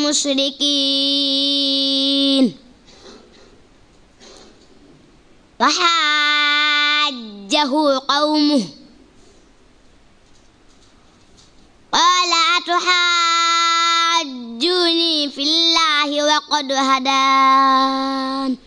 المشركين وحاجه قومه قال أتحاجوني في الله وقد هدان